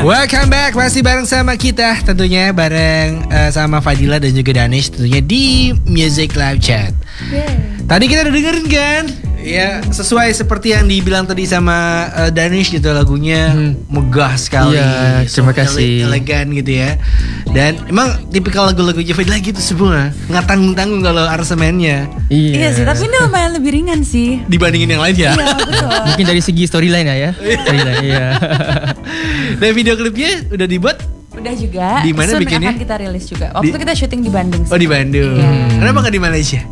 Welcome back, masih bareng sama kita tentunya, bareng sama Fadila dan juga Danish tentunya di Music Live Chat. Tadi kita udah dengerin kan? Ya, sesuai seperti yang dibilang tadi sama Danish gitu, lagunya megah sekali. Iya, terima kasih. Elegan gitu ya. Dan emang tipikal lagu-lagu Fadila gitu semua, nggak tanggung-tanggung kalau aransemennya. Iya sih, tapi ini lumayan lebih ringan sih dibandingin yang lain ya. Iya, betul. Mungkin dari segi storyline ya. Storyline, iya. Dan video klipnya udah dibuat? Udah juga. Di mana bikinnya? Akan kita rilis juga. Waktu kita syuting di Bandung sih. Oh, di Bandung. Iya. Kenapa nggak di Malaysia?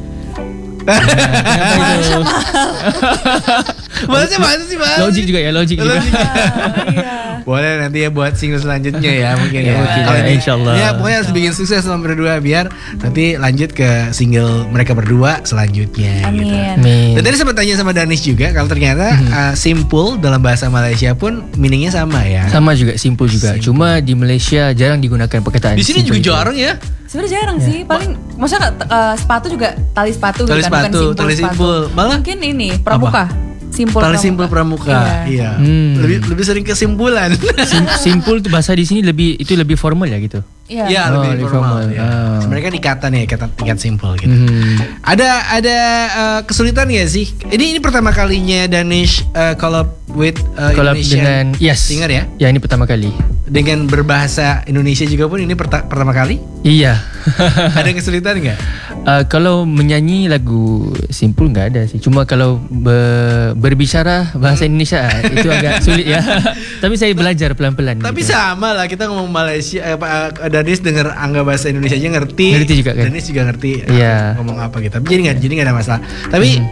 Maksudnya mana sih, Bang? Logik juga ya, logik juga. Iya. Boleh nanti ya buat single selanjutnya ya mungkin ya. Mungkin Kalau ya, ini, insyaallah. ya pokoknya harus bikin sukses sama berdua biar nanti lanjut ke single mereka berdua selanjutnya. Amin. Gitu. Amin. Dan tadi sempat tanya sama Danish juga kalau ternyata simple dalam bahasa Malaysia pun meaningnya sama ya. Sama juga, simple juga. Simple. Cuma di Malaysia jarang digunakan perkataan. Di sini simple juga itu. jarang ya. Sebenarnya jarang sih. Paling maksudnya sepatu juga tali sepatu Tali gitu kan, sepatu, bukan tali sepatu. simpul. Malah mungkin ini pramuka. Simpul Tali pramuka. simpul pramuka. Iya. Lebih sering kesimpulan. Simple itu bahasa di sini lebih formal ya gitu. Iya. Iya, Oh, lebih lebih formal. formal. Ya. Ah. Sebenarnya kan ikatan ya, tingkat simpel gitu. Ada kesulitan nggak sih? Ini pertama kalinya Danish collab with Collab Indonesian dengan singer ya? Ya, ini pertama kali. Dengan berbahasa Indonesia juga pun ini pertama kali? Iya. Ada kesulitan nggak? Kalau menyanyi lagu simple nggak ada sih. Cuma kalau berbicara bahasa Indonesia itu agak sulit ya. Tapi saya belajar pelan-pelan. Tapi gitu. sama lah, kita ngomong Malaysia, Danish denger angga bahasa Indonesia aja ngerti. Ngerti juga kan? Danish juga ngerti Iya. ngomong apa gitu. Tapi jadi nggak ada masalah. Tapi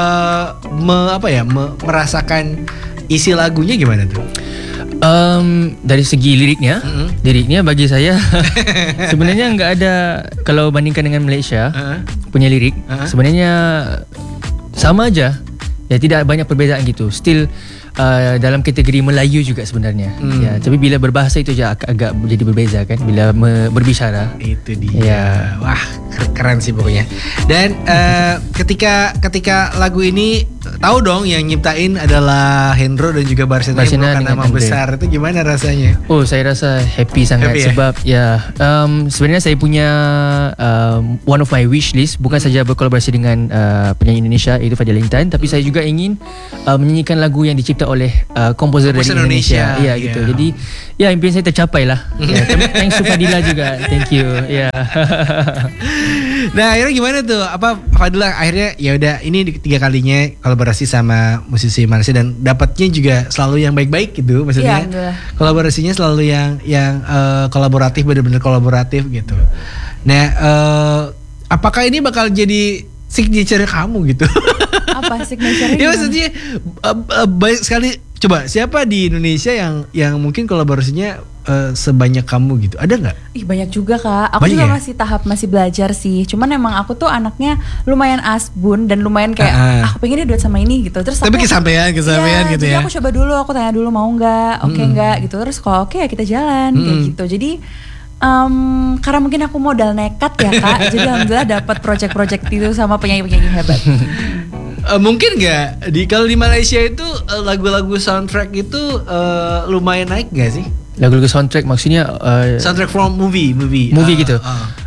merasakan isi lagunya gimana tuh? Dari segi liriknya bagi saya sebenarnya nggak ada, kalau bandingkan dengan Malaysia punya lirik, sebenarnya sama aja ya, tidak banyak perbezaan gitu. Still dalam kategori Melayu juga sebenarnya. Ya, tapi bila berbahasa itu agak jadi berbeza kan bila berbicara. Itu dia. Ya. Wah, keren sih pokoknya. Dan ketika lagu ini tahu dong yang nyiptain adalah Hendro dan juga Barsina yang merupakan nama Andre. besar, itu gimana rasanya? Oh, saya rasa happy sangat. Happy ya? Sebab sebenarnya saya punya one of my wish list, bukan saja berkolaborasi dengan penyanyi Indonesia iaitu Fadila Intan, tapi saya juga ingin menyanyikan lagu yang dicipta oleh komposer dari Indonesia. Iya, gitu. Jadi ya, impian saya tercapai lah. Ya, thanks to Fadila juga. Thank you. Ya. Nah, akhirnya gimana tuh? Apa Fadila akhirnya ya udah ini 3 kalinya kolaborasi sama musisi Malaysia dan dapatnya juga selalu yang baik-baik gitu, maksudnya. Iya, kolaborasinya selalu yang kolaboratif, benar-benar kolaboratif gitu. Nah, apakah ini bakal jadi signature kamu gitu? Apa signature-nya? Ya maksudnya banyak sekali. Coba siapa di Indonesia yang mungkin kolaborasinya sebanyak kamu gitu? Ada nggak? Ih, banyak juga Kak. Aku Banyak juga ya? masih belajar sih. Cuman emang aku tuh anaknya lumayan asbun dan lumayan kayak aku pengen dia duet sama ini gitu. Terus Tapi aku, kesampaian gitu jadi ya. aku coba dulu, aku tanya dulu mau nggak, oke nggak gitu. Terus kalau oke ya kita jalan kayak gitu. Jadi karena mungkin aku modal nekat ya Kak. Jadi alhamdulillah dapat project-project itu sama penyanyi-penyanyi hebat. Mungkin nggak kalau di Malaysia itu lagu-lagu soundtrack itu lumayan naik nggak sih? Lagu-lagu soundtrack maksudnya Soundtrack from movie gitu.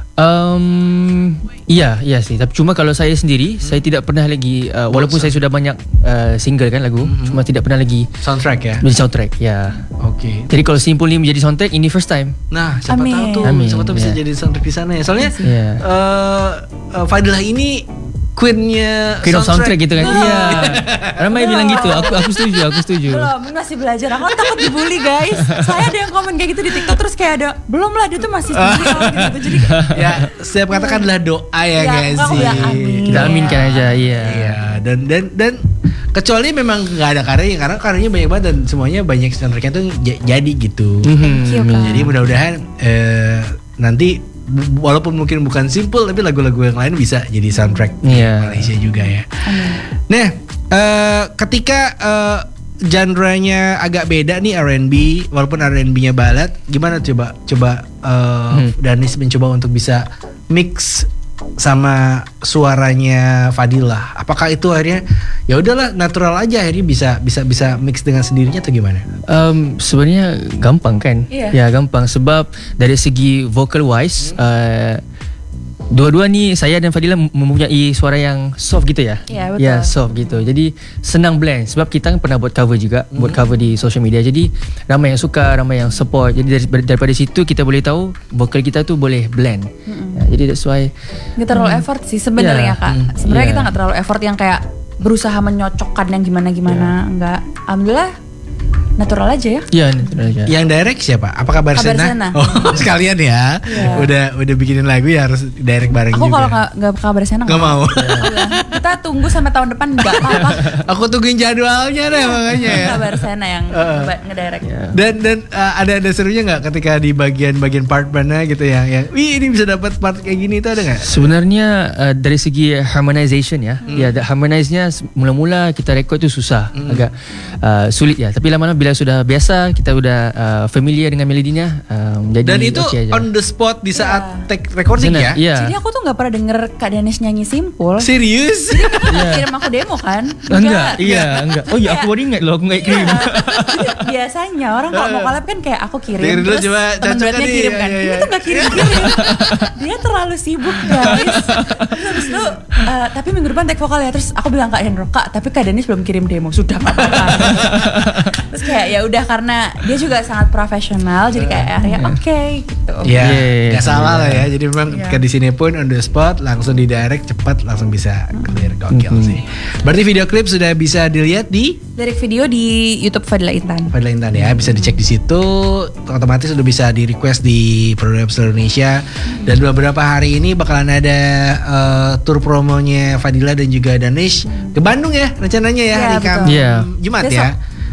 Iya sih. Tapi cuma kalau saya sendiri, saya tidak pernah lagi walaupun saya sudah banyak single kan lagu, cuma tidak pernah lagi soundtrack ya. menjadi soundtrack. Ya. Oke. Jadi kalau Simple ini menjadi soundtrack, ini first time. Nah, siapa Amin. tahu tuh, Amin, siapa tahu bisa ya. jadi soundtrack di sana ya. Soalnya Ya. Fadilah ini Queen of soundtrack gitu kan. Iya. Ramai bilang gitu. Aku setuju. Belum, masih belajar. Aku takut dibully guys. Saya ada yang komen kayak gitu di TikTok, terus kayak ada belum lah, dia tuh masih gitu. Jadi ya setiap kata kan adalah doa ya guys aku sih. bilang amin. Kita aminkan aja. Iya. Iya, dan kecuali memang nggak ada karyanya, karena karyanya banyak banget dan semuanya banyak soundtracknya tuh jadi gitu. Thank you, Kak. Jadi mudah-mudahan nanti walaupun mungkin bukan Simple tapi lagu-lagu yang lain bisa jadi soundtrack di Malaysia juga ya. Nah, ketika genre-nya agak beda nih, R&B, walaupun R&B-nya ballad, gimana coba Danis mencoba untuk bisa mix sama suaranya Fadila? Apakah itu akhirnya ya udahlah natural aja, akhirnya bisa mix dengan sendirinya atau gimana? Sebenarnya gampang kan? Ya gampang sebab dari segi vocal wise dua-dua ni saya dan Fadila mempunyai suara yang soft gitu ya. Ya, betul. Ya, soft gitu. Jadi senang blend sebab kita kan pernah buat cover juga, buat cover di social media. Jadi ramai yang suka, ramai yang support. Jadi daripada situ kita boleh tahu vokal kita tu boleh blend. Ya, jadi that's why Nggak terlalu effort sih sebenarnya Kak. Sebenarnya kita nggak terlalu effort yang kayak berusaha menyocokkan yang gimana-gimana. Enggak. Alhamdulillah natural aja ya. Iya, natural aja. Yang direct siapa? Apa Kabar Sena? Oh, sekalian ya. Udah bikinin lagu ya harus direct bareng Aku juga. kalau nggak Kabar Sena nggak mau. Kita tunggu sampai tahun depan nggak apa-apa. Aku tungguin jadwalnya deh makanya ya. Kabar Sena yang ngedirect. Dan ada serunya nggak ketika di bagian part-partnya gitu yang wih ini bisa dapat part kayak gini itu ada nggak? Sebenarnya dari segi harmonization ya, ya harmonize-nya mula-mula kita record tu susah, agak sulit ya. Tapi lama-lama bila sudah biasa, kita udah familiar dengan melodinya, jadi dan itu okay on the spot di saat take recording ya? Iya. Jadi aku tuh nggak pernah denger Kak Danes nyanyi Simple. Serius? Jadi kamu kirim aku demo kan? Enggak. Oh iya, aku baru ingat loh, aku nggak kirim. Jadi biasanya orang kalau mau collab kan kayak aku kirim, dulu terus coba temen duetnya kirim kan. Dia tuh nggak kirim-kirim. Dia terlalu sibuk guys. Terus habis itu tapi minggu depan take vokal ya. Terus aku bilang Kak Hendro, Kak tapi Kak Danes belum kirim demo. Sudah nggak apa-apa. Terus kayak ya udah karena dia juga sangat profesional, jadi kayak akhirnya oke gitu. Ya, nggak salah lah ya. Jadi memang ke di sini pun on the spot, langsung di direct cepat, langsung bisa clear, gokil sih. Berarti video klip sudah bisa dilihat di Lirik video di YouTube Fadila Intan. Fadila Intan ya, bisa dicek di situ. Otomatis sudah bisa di request di program seluruh Indonesia. Dan beberapa hari ini bakalan ada tour promonya Fadila dan juga Danish ke Bandung ya rencananya ya, hari Jumat besok. ya.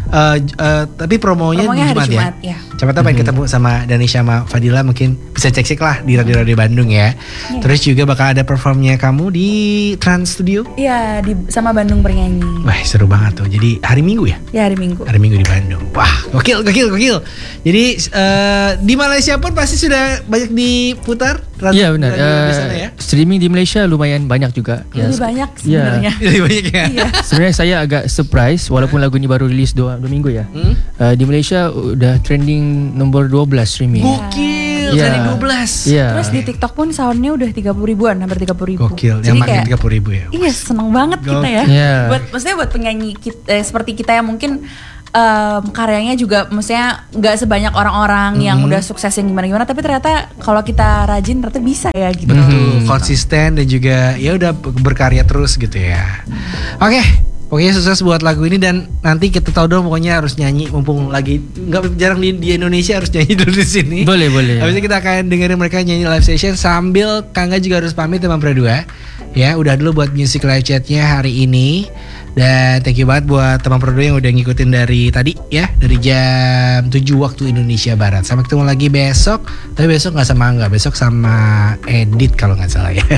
Tapi promonya di hari Jumat ya. Siapa tahu pengen ketemu sama Danish sama Fadila, mungkin bisa cek-cek lah di radio-radio Bandung ya. Terus juga bakal ada performnya kamu di Trans Studio. Iya, sama Bandung Bernyanyi. Wah, seru banget tuh. Jadi hari Minggu ya? Ya, hari Minggu. Hari Minggu di Bandung. Wah, gokil. Jadi di Malaysia pun pasti sudah banyak diputar. Iya benar. Streaming di Malaysia lumayan banyak juga. Lebih banyak sebenarnya. Lebih banyak ya. Sebenarnya saya agak surprise walaupun lagu ini baru rilis 2 minggu ya. Di Malaysia udah trending nomor 12 streaming. Gokil, trending 12. Iya. Terus di TikTok pun soundnya udah 30 ribuan, hampir 30 ribu. Gokil, yang makin 30 ribu ya. Iya, seneng banget kita ya. Maksudnya buat penyanyi kita, seperti kita yang mungkin karyanya juga maksudnya nggak sebanyak orang-orang yang udah sukses yang gimana-gimana, tapi ternyata kalau kita rajin ternyata bisa ya gitu. Betul, konsisten dan juga ya udah berkarya terus gitu ya. Oke, pokoknya sukses buat lagu ini dan nanti kita tahu dong pokoknya harus nyanyi mumpung lagi nggak jarang di Indonesia, harus nyanyi dulu di sini. Boleh. Habis itu kita akan dengerin mereka nyanyi live session sambil Kangga juga harus pamit sama Berdua. Ya, udah dulu buat music live chatnya hari ini. Dan thank you banget buat teman Berdua yang udah ngikutin dari tadi ya, dari jam 7 waktu Indonesia Barat. Sampai ketemu lagi besok. Tapi besok nggak sama Angga, besok sama Edit kalau nggak salah ya.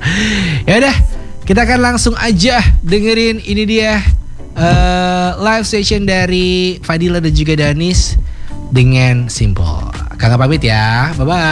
Ya udah, kita akan langsung aja dengerin ini dia live session dari Fadila dan juga Danis dengan Simple. Kakak pamit ya, bye bye.